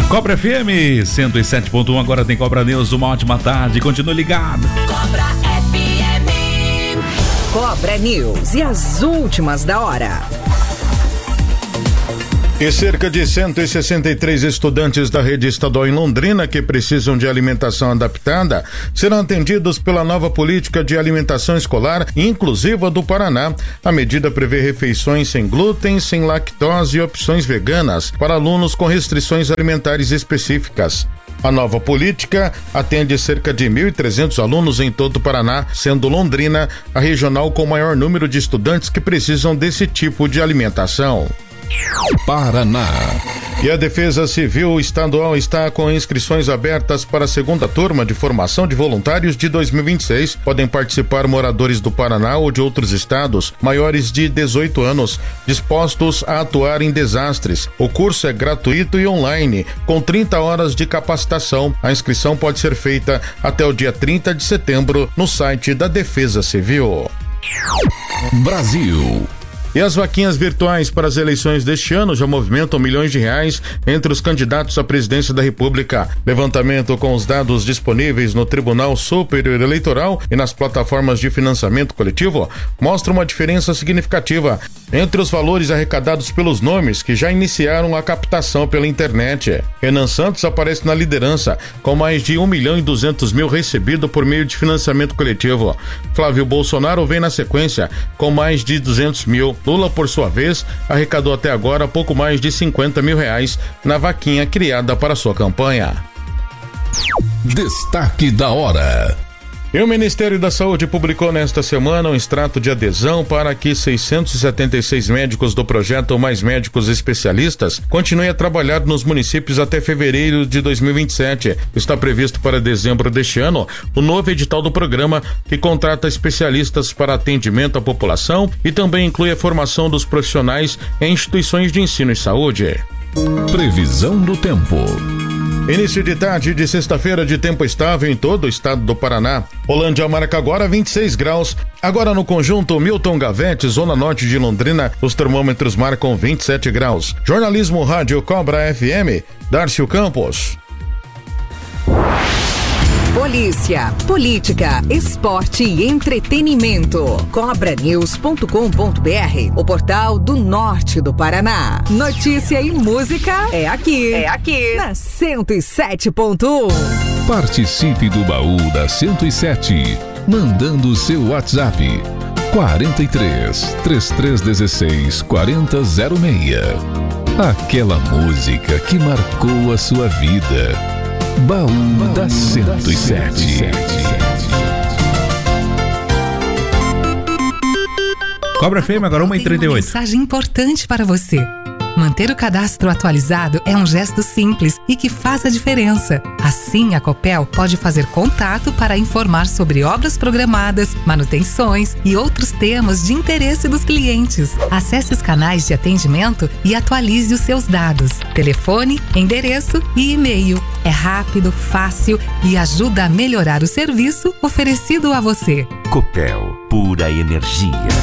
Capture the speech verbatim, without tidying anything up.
Cobra F M cento e sete ponto um, agora tem Cobra News, uma ótima tarde, continue ligado. Cobra F M. Cobra News e as últimas da hora. E cerca de cento e sessenta e três estudantes da rede estadual em Londrina que precisam de alimentação adaptada serão atendidos pela nova política de alimentação escolar inclusiva do Paraná. A medida prevê refeições sem glúten, sem lactose e opções veganas para alunos com restrições alimentares específicas. A nova política atende cerca de mil e trezentos alunos em todo o Paraná, sendo Londrina a regional com o maior número de estudantes que precisam desse tipo de alimentação. Paraná. E a Defesa Civil Estadual está com inscrições abertas para a segunda turma de formação de voluntários de dois mil e vinte e seis. Podem participar moradores do Paraná ou de outros estados, maiores de dezoito anos, dispostos a atuar em desastres. O curso é gratuito e online, com trinta horas de capacitação. A inscrição pode ser feita até o dia trinta de setembro no site da Defesa Civil. Brasil. E as vaquinhas virtuais para as eleições deste ano já movimentam milhões de reais entre os candidatos à presidência da República. Levantamento com os dados disponíveis no Tribunal Superior Eleitoral e nas plataformas de financiamento coletivo mostra uma diferença significativa entre os valores arrecadados pelos nomes que já iniciaram a captação pela internet. Renan Santos aparece na liderança, com mais de um milhão e duzentos mil recebido por meio de financiamento coletivo. Flávio Bolsonaro vem na sequência, com mais de duzentos mil. Lula, por sua vez, arrecadou até agora pouco mais de cinquenta mil reais na vaquinha criada para sua campanha. Destaque da hora. E o Ministério da Saúde publicou nesta semana um extrato de adesão para que seiscentos e setenta e seis médicos do projeto Mais Médicos Especialistas continuem a trabalhar nos municípios até fevereiro de dois mil e vinte e sete. Está previsto para dezembro deste ano o novo edital do programa, que contrata especialistas para atendimento à população e também inclui a formação dos profissionais em instituições de ensino e saúde. Previsão do tempo. Início de tarde de sexta-feira de tempo estável em todo o estado do Paraná. Rolândia marca agora vinte e seis graus. Agora no conjunto Milton Gavete, zona norte de Londrina, os termômetros marcam vinte e sete graus. Jornalismo Rádio Cobra F M, Darcio Campos. Polícia, política, esporte e entretenimento. Cobra news ponto com ponto b r, o portal do norte do Paraná. Notícia e música é aqui. É aqui. Na cento e sete ponto um. Participe do baú da cento e sete, mandando seu WhatsApp. quarenta e três, trinta e três dezesseis, quarenta zero seis. Aquela música que marcou a sua vida. Baú da cento e sete. Cobra F M, agora uma e trinta e oito. Uma mensagem importante para você. Manter o cadastro atualizado é um gesto simples e que faz a diferença. Assim, a Copel pode fazer contato para informar sobre obras programadas, manutenções e outros temas de interesse dos clientes. Acesse os canais de atendimento e atualize os seus dados: telefone, endereço e e-mail. É rápido, fácil e ajuda a melhorar o serviço oferecido a você. Copel, pura energia.